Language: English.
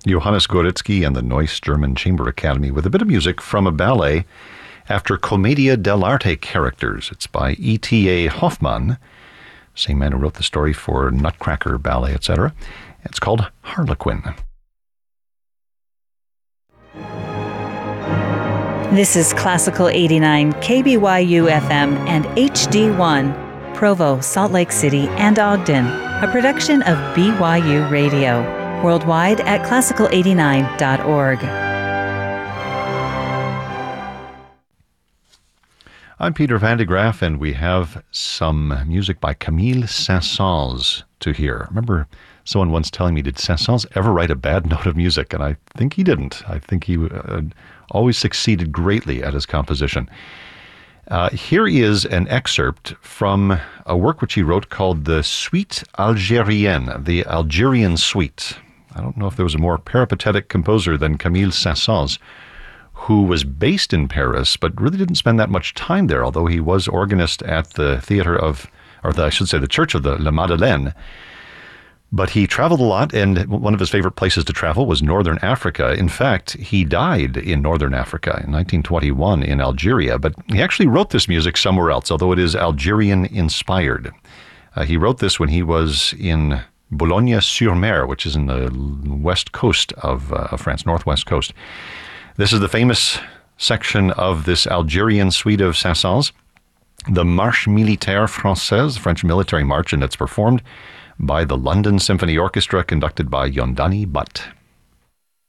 Johannes Goretzky and the Neuss German Chamber Academy with a bit of music from a ballet after Commedia dell'arte characters. It's by E.T.A. Hoffmann, same man who wrote the story for Nutcracker Ballet, etc. It's called Harlequin. This is Classical 89, KBYU FM and HD1, Provo, Salt Lake City, and Ogden, a production of BYU Radio, worldwide at classical89.org. I'm Peter Van de Graaf, and we have some music by Camille Saint-Saëns to hear. I remember someone once telling me, did Saint-Saëns ever write a bad note of music? And I think he didn't. I think he always succeeded greatly at his composition. Here is an excerpt from a work which he wrote called the Suite Algérienne, the Algerian Suite. I don't know if there was a more peripatetic composer than Camille Saint-Saëns, who was based in Paris, but really didn't spend that much time there, although he was organist at the the Church of the La Madeleine. But he traveled a lot, and one of his favorite places to travel was Northern Africa. In fact, he died in Northern Africa in 1921 in Algeria, but he actually wrote this music somewhere else, although it is Algerian-inspired. He wrote this when he was in Boulogne-sur-Mer, which is in the west coast of France, northwest coast. This is the famous section of this Algerian suite of Saint-Saëns, the Marche Militaire Française, French military march, and it's performed by the London Symphony Orchestra, conducted by Yondani Butt.